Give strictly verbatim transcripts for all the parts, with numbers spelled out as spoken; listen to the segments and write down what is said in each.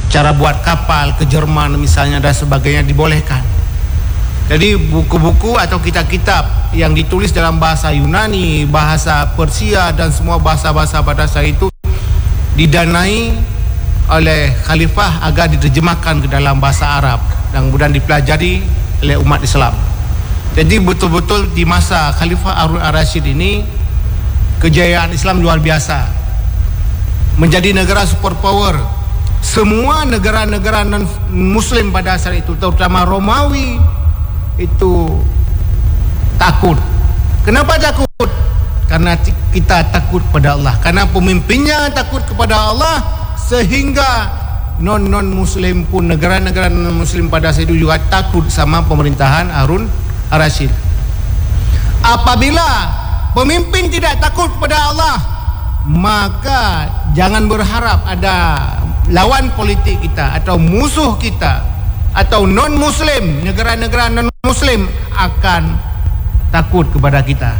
cara buat kapal ke Jerman misalnya dan sebagainya dibolehkan. Jadi buku-buku atau kitab-kitab yang ditulis dalam bahasa Yunani, bahasa Persia dan semua bahasa-bahasa pada saat itu didanai oleh khalifah agar diterjemahkan ke dalam bahasa Arab dan kemudian dipelajari oleh umat Islam. Jadi betul-betul di masa Khalifah Harun Ar-Rasyid ini kejayaan Islam luar biasa, menjadi negara superpower. Semua negara-negara non Muslim pada saat itu, terutama Romawi, itu takut. Kenapa takut? Karena kita takut kepada Allah, karena pemimpinnya takut kepada Allah, sehingga non-non Muslim pun, negara-negara non Muslim pada saat itu juga takut sama pemerintahan Harun Ar-Rasyid. Apabila pemimpin tidak takut kepada Allah, maka jangan berharap ada lawan politik kita atau musuh kita atau non-Muslim, negara-negara non-Muslim akan takut kepada kita.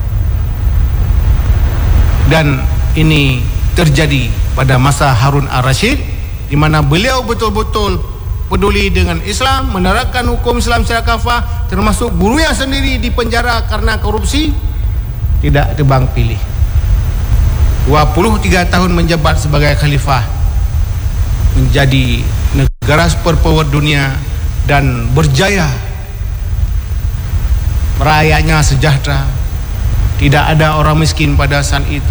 Dan ini terjadi pada masa Harun Ar-Rasyid, di mana beliau betul-betul peduli dengan Islam, menerapkan hukum Islam secara kafah, termasuk gurunya sendiri dipenjara karena korupsi, tidak tebang pilih. dua puluh tiga tahun menjabat sebagai khalifah, menjadi negara superpower dunia dan berjaya, rakyatnya sejahtera, tidak ada orang miskin pada saat itu,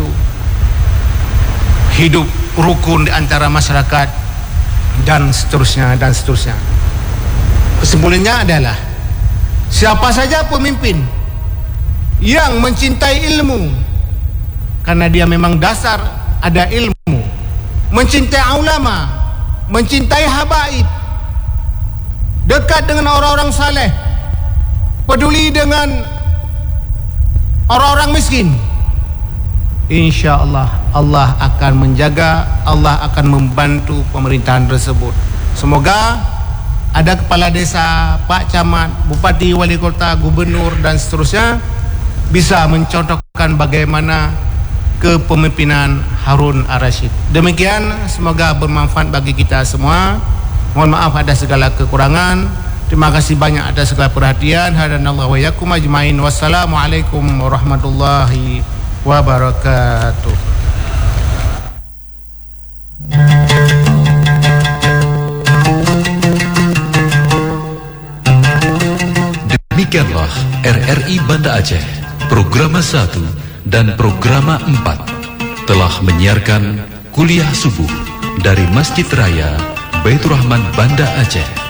hidup rukun di antara masyarakat, dan seterusnya dan seterusnya. Kesimpulannya adalah siapa saja pemimpin yang mencintai ilmu, karena dia memang dasar ada ilmu, mencintai ulama, mencintai habaib, dekat dengan orang-orang saleh, peduli dengan orang-orang miskin, insya Allah Allah akan menjaga, Allah akan membantu pemerintahan tersebut. Semoga ada kepala desa, pak camat, bupati, wali kota, gubernur dan seterusnya bisa mencontohkan bagaimana kepemimpinan Harun Ar-Rasyid. Demikian, semoga bermanfaat bagi kita semua. Mohon maaf ada segala kekurangan. Terima kasih banyak atas segala perhatian. Hadanallahu wa iyyakum ajmain. Wassalamualaikum warahmatullahi wabarakatuh. Demikianlah R R I Banda Aceh, Programa satu dan Programa empat telah menyiarkan kuliah subuh dari Masjid Raya Baitur Rahman Banda Aceh.